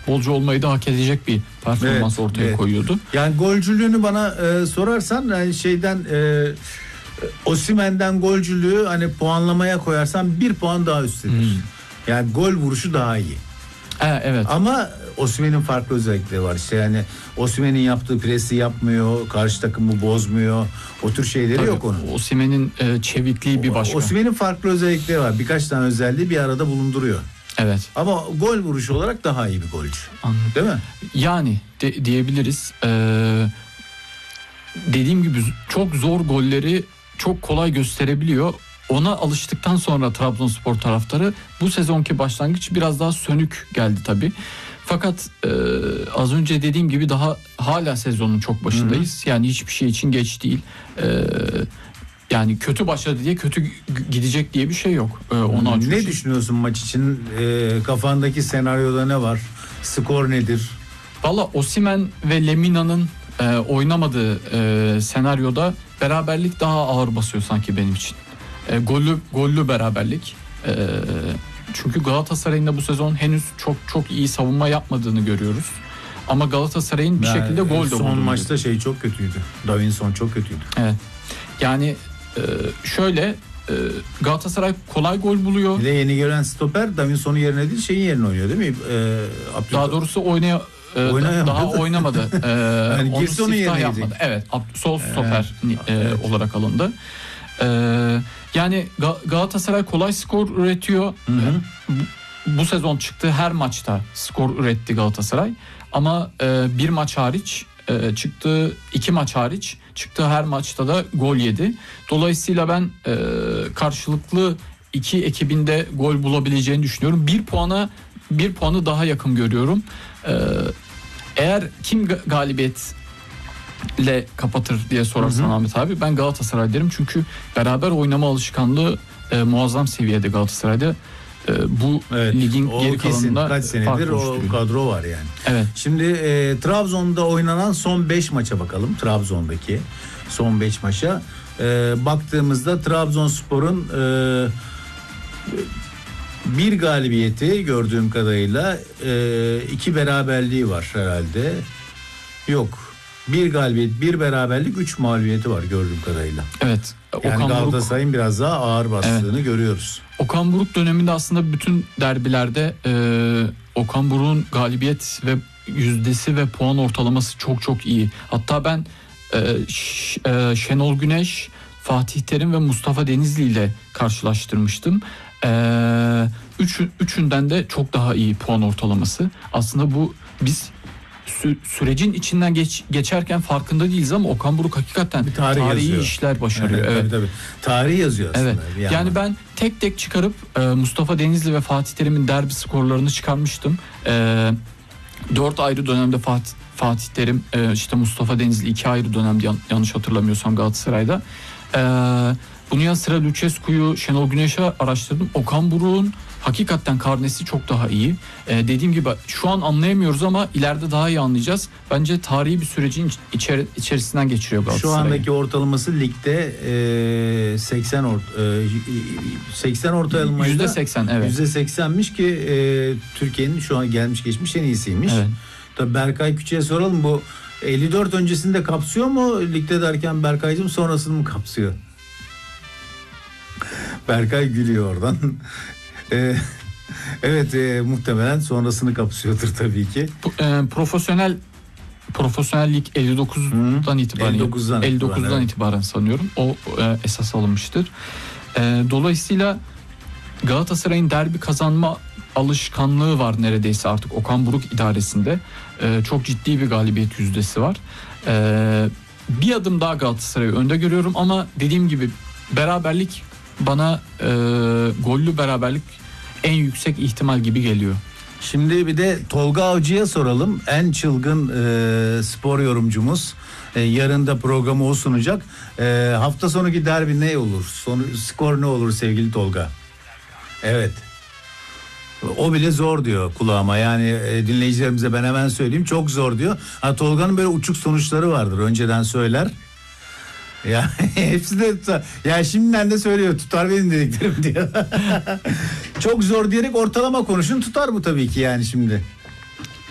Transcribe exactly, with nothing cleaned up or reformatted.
futbolcu olmayı da hak edecek bir performans evet, ortaya evet. koyuyordu. Yani golcülüğünü bana e, sorarsan yani şeyden e, Osimhen'den golcülüğü hani puanlamaya koyarsan bir puan daha üsttedir. Hmm. Yani gol vuruşu daha iyi. E, evet. Ama Osimhen'in farklı özellikleri var. İşte yani Osimhen'in yaptığı presi yapmıyor, karşı takımı bozmuyor. O tür şeyleri Tabii, yok onun. Osimhen'in e, çevikliği bir başka. Osimhen'in farklı özellikleri var. Birkaç tane özelliği bir arada bulunduruyor. Evet. Ama gol vuruşu olarak daha iyi bir golcü. Anladım. Değil mi? Yani de, diyebiliriz. Ee, dediğim gibi çok zor golleri çok kolay gösterebiliyor. Ona alıştıktan sonra Trabzonspor taraftarı bu sezonki başlangıç biraz daha sönük geldi tabii. Fakat e, az önce dediğim gibi daha hala sezonun çok başındayız. Hı hı. Yani hiçbir şey için geç değil. E, yani kötü başladı diye kötü gidecek diye bir şey yok. E, ona ne şey... düşünüyorsun maç için? E, kafandaki senaryoda ne var? Skor nedir? Valla Osimhen ve Lemina'nın e, oynamadığı e, senaryoda beraberlik daha ağır basıyor sanki benim için. E, gollü gollü beraberlik. E, çünkü Galatasaray'ın da bu sezon henüz çok çok iyi savunma yapmadığını görüyoruz. Ama Galatasaray'ın bir yani, şekilde gol de buldu. Son maçta şey çok kötüydü. Davinson çok kötüydü. Evet. Yani e, şöyle e, Galatasaray kolay gol buluyor. Bir de yeni gelen stoper Davinson'un yerine değil şeyin yerine oynuyor değil mi? E, Daha doğrusu oynaya e, daha oynamadı. E, yani onu siftah yapmadı. Evet. Sol stoper e, evet. olarak alındı. Ee, yani Galatasaray kolay skor üretiyor. Hı hı. Bu, bu sezon çıktığı her maçta skor üretti Galatasaray. Ama e, bir maç hariç e, çıktığı iki maç hariç çıktığı her maçta da gol yedi. Dolayısıyla ben e, karşılıklı iki ekibinde gol bulabileceğini düşünüyorum. Bir puana bir puanı daha yakın görüyorum. E, eğer kim galibiyet ile kapatır diye sorarsan, hı hı, Ahmet abi, ben Galatasaray derim çünkü beraber oynama alışkanlığı e, muazzam seviyede Galatasaray'da. E, bu evet, ligin geri kalanında kaç senedir o kadro var yani. Evet. Şimdi e, Trabzon'da oynanan son beş maça bakalım. Trabzon'daki son beş maça e, baktığımızda Trabzonspor'un e, bir galibiyeti gördüğüm kadarıyla e, iki beraberliği var herhalde. Yok. Bir galibiyet, bir beraberlik, üç mağlubiyeti var gördüğüm kadarıyla. Evet. Yani Okan Galatasaray'ın Buruk biraz daha ağır bastığını evet. görüyoruz. Okan Buruk döneminde aslında bütün derbilerde e, Okan Buruk'un galibiyet ve yüzdesi ve puan ortalaması çok çok iyi. Hatta ben e, Ş, e, Şenol Güneş, Fatih Terim ve Mustafa Denizli ile karşılaştırmıştım. E, üç, üçünden de çok daha iyi puan ortalaması. Aslında bu biz Sü- sürecin içinden geç, geçerken farkında değiliz ama Okan Buruk hakikaten tarih tarihi yazıyor. işler başarıyor. Evet, evet. Tabii, tabii. Tarih yazıyor aslında. Evet. Yani ben tek tek çıkarıp e, Mustafa Denizli ve Fatih Terim'in derbi skorlarını çıkarmıştım. E, dört ayrı dönemde Fatih, Fatih Terim, e, işte Mustafa Denizli iki ayrı dönemde yan, yanlış hatırlamıyorsam Galatasaray'da. E, bunun yanı sıra Lucescu'yu, Şenol Güneş'i araştırdım. Okan Buruk'un hakikaten karnesi çok daha iyi. Ee, dediğim gibi şu an anlayamıyoruz ama ileride daha iyi anlayacağız. Bence tarihi bir sürecin içeri, içerisinden geçiriyor Galatasaray. Şu andaki ortalaması ligde e, seksen or, e, seksen ortalamayla yüzde seksen evet. yüzde seksenmiş ki e, Türkiye'nin şu an gelmiş geçmiş en iyisiymiş. Evet. Tabii Berkay Küçük'e soralım, bu elli dört öncesinde kapsıyor mu ligde derken Berkay'cığım, sonrasını mı kapsıyor? Berkay gülüyor oradan. Ee, evet e, muhtemelen sonrasını kapsıyordur tabii ki. E, profesyonel profesyonel lig elli dokuzdan itibaren elli dokuzdan, elli dokuzdan itibaren, evet. itibaren sanıyorum o e, esas alınmıştır. E, dolayısıyla Galatasaray'ın derbi kazanma alışkanlığı var neredeyse artık Okan Buruk idaresinde. E, çok ciddi bir galibiyet yüzdesi var. E, bir adım daha Galatasaray'ı önde görüyorum ama dediğim gibi beraberlik bana e, gollü beraberlik en yüksek ihtimal gibi geliyor. Şimdi bir de Tolga Avcı'ya soralım. En çılgın e, spor yorumcumuz. E, yarın da programı o sunacak. E, hafta sonuki derbi ne olur? Sonu, skor ne olur sevgili Tolga? Evet. O bile zor diyor kulağıma. Yani e, dinleyicilerimize ben hemen söyleyeyim. Çok zor diyor. Ha, Tolga'nın böyle uçuk sonuçları vardır. Önceden söyler. Ya hepsi de tutar. Ya şimdiden de söylüyor, tutar benim dediklerim diyor. Çok zor diyerek ortalama konuşun, tutar bu tabii ki yani şimdi.